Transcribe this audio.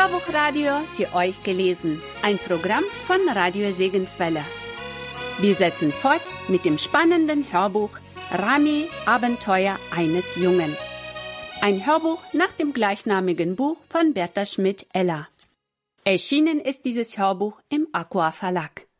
Hörbuchradio für euch gelesen. Ein Programm von Radio Segenswelle. Wir setzen fort mit dem spannenden Hörbuch Rami, Abenteuer eines Jungen. Ein Hörbuch nach dem gleichnamigen Buch von Bertha Schmidt-Eller. Erschienen ist dieses Hörbuch im Aqua Verlag.